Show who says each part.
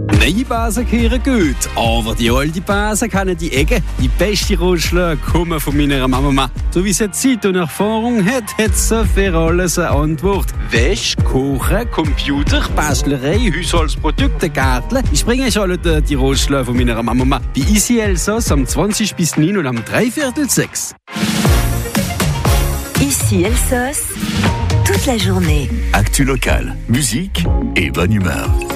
Speaker 1: Neue Basen kehren gut, aber die alte Basen kennen die Ecke. Die beste Ratschläge kommen von meiner Mama. So wie sie Zeit und Erfahrung hat sie für alles eine Antwort. Wäsche, Kochen, Computer, Bastlerei, Haushaltsprodukte, Gärtle. Ich bringe euch alle die Ratschläge von meiner Mama. Bei Ici Elsass am 20 bis 9 und am 5:45.
Speaker 2: Ici Elsass, toute la journée.
Speaker 3: Actu locale, musique et bonne humeur.